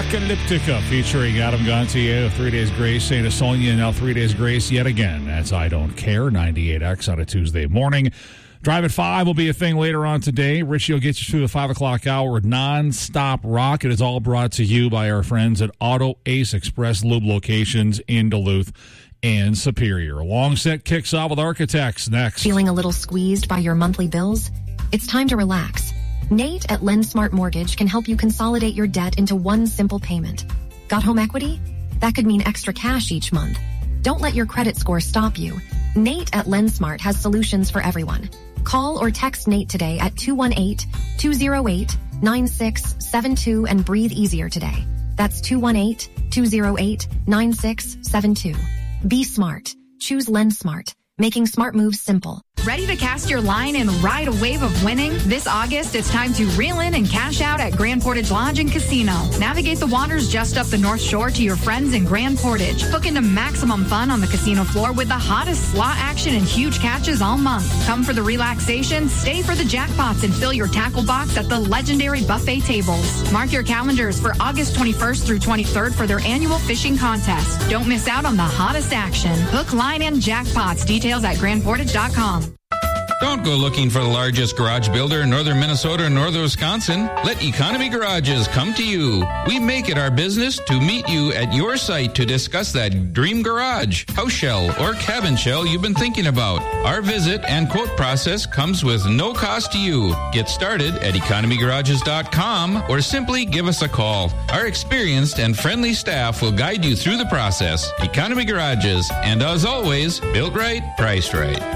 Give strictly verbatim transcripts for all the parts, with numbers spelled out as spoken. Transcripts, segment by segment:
Apocalyptica featuring Adam Gontier, Three Days Grace, Saint Sonia, now Three Days Grace yet again. That's I Don't Care, ninety-eight X on a Tuesday morning. Drive at five will be a thing later on today. Richie will get you through the five o'clock hour with non-stop rock. It is all brought to you by our friends at Auto Ace Express Lube locations in Duluth and Superior. Long Set kicks off with Architects next. Feeling a little squeezed by your monthly bills? It's time to relax. Nate at LendSmart Mortgage can help you consolidate your debt into one simple payment. Got home equity? That could mean extra cash each month. Don't let your credit score stop you. Nate at LendSmart has solutions for everyone. Call or text Nate today at two one eight, two oh eight, nine six seven two and breathe easier today. That's two one eight, two oh eight, nine six seven two. Be smart. Choose LendSmart. Making smart moves simple. Ready to cast your line and ride a wave of winning? This August, it's time to reel in and cash out at Grand Portage Lodge and Casino. Navigate the waters just up the North Shore to your friends in Grand Portage. Hook into maximum fun on the casino floor with the hottest slot action and huge catches all month. Come for the relaxation, stay for the jackpots, and fill your tackle box at the legendary buffet tables. Mark your calendars for August twenty-first through twenty-third for their annual fishing contest. Don't miss out on the hottest action. Hook, line, and jackpots. Details at grand portage dot com. Don't go looking for the largest garage builder in northern Minnesota or northern Wisconsin. Let Economy Garages come to you. We make it our business to meet you at your site to discuss that dream garage, house shell, or cabin shell you've been thinking about. Our visit and quote process comes with no cost to you. Get started at economy garages dot com or simply give us a call. Our experienced and friendly staff will guide you through the process. Economy Garages, and as always, built right, priced right.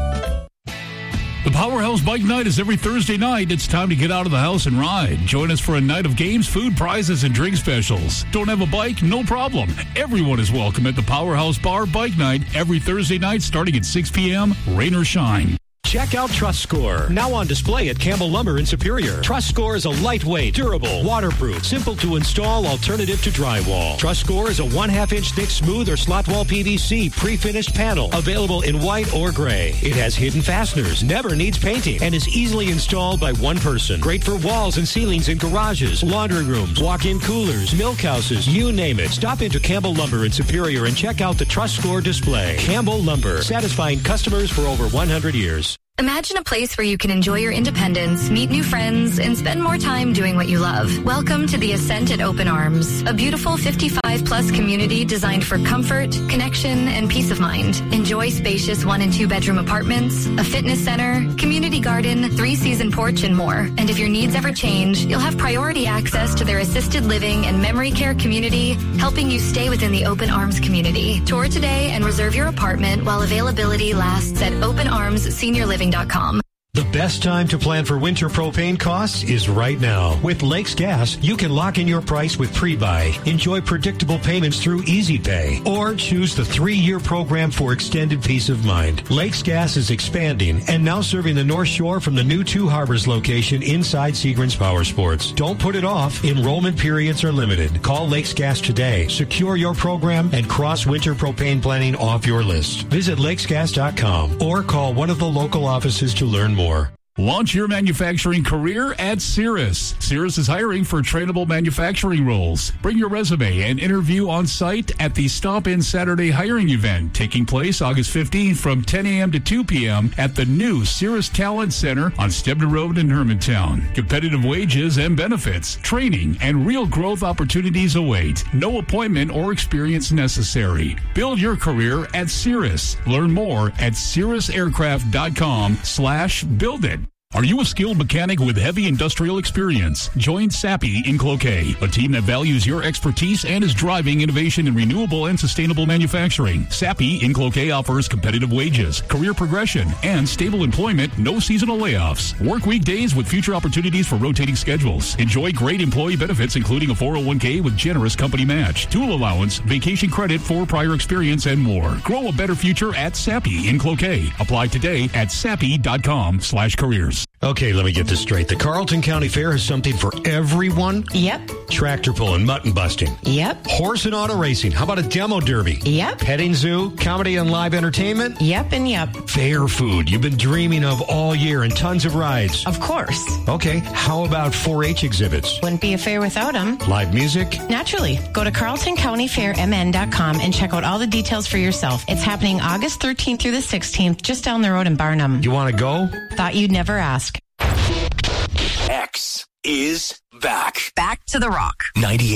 The Powerhouse Bike Night is every Thursday night. It's time to get out of the house and ride. Join us for a night of games, food, prizes, and drink specials. Don't have a bike? No problem. Everyone is welcome at the Powerhouse Bar Bike Night every Thursday night starting at six p.m., rain or shine. Check out Trust Score, now on display at Campbell Lumber in Superior. Trust Score is a lightweight, durable, waterproof, simple to install alternative to drywall. Trust Score is a one half inch thick smooth or slot wall P V C pre-finished panel available in white or gray. It has hidden fasteners, never needs painting, and is easily installed by one person. Great for walls and ceilings in garages, laundry rooms, walk-in coolers, milk houses, you name it. Stop into Campbell Lumber in Superior and check out the Trust Score display. Campbell Lumber, satisfying customers for over one hundred years. Imagine a place where you can enjoy your independence, meet new friends, and spend more time doing what you love. Welcome to the Ascent at Open Arms, a beautiful fifty-five plus community designed for comfort, connection, and peace of mind. Enjoy spacious one and two bedroom apartments, a fitness center, community garden, three-season porch, and more. And if your needs ever change, you'll have priority access to their assisted living and memory care community, helping you stay within the Open Arms community. Tour today and reserve your apartment while availability lasts at Open Arms Senior Living dot com. The best time to plan for winter propane costs is right now. With Lakes Gas, you can lock in your price with pre-buy, enjoy predictable payments through Easy Pay, or choose the three-year program for extended peace of mind. Lakes Gas is expanding and now serving the North Shore from the new Two Harbors location inside Seagram's Power Sports. Don't put it off. Enrollment periods are limited. Call Lakes Gas today. Secure your program and cross winter propane planning off your list. Visit lakes gas dot com or call one of the local offices to learn more. Launch your manufacturing career at Cirrus. Cirrus is hiring for trainable manufacturing roles. Bring your resume and interview on site at the Stop In Saturday hiring event taking place August fifteenth from ten a.m. to two p.m. at the new Cirrus Talent Center on Stebner Road in Hermantown. Competitive wages and benefits, training, and real growth opportunities await. No appointment or experience necessary. Build your career at Cirrus. Learn more at cirrus aircraft dot com slash build it. Are you a skilled mechanic with heavy industrial experience? Join Sappi in Cloquet, a team that values your expertise and is driving innovation in renewable and sustainable manufacturing. Sappi in Cloquet offers competitive wages, career progression, and stable employment, no seasonal layoffs. Work weekdays with future opportunities for rotating schedules. Enjoy great employee benefits, including a four oh one k with generous company match, tool allowance, vacation credit for prior experience, and more. Grow a better future at Sappi in Cloquet. Apply today at sappi dot com slash careers. Okay, let me get this straight. The Carleton County Fair has something for everyone? Yep. Tractor pulling, mutton busting. Yep. Horse and auto racing. How about a demo derby? Yep. Petting zoo, comedy and live entertainment? Yep and yep. Fair food you've been dreaming of all year and tons of rides. Of course. Okay, how about four H exhibits? Wouldn't be a fair without them. Live music? Naturally. Go to carlton county fair m n dot com and check out all the details for yourself. It's happening August thirteenth through the sixteenth, just down the road in Barnum. You want to go? Thought you'd never ask. X is back. Back to the Rock. ninety-eight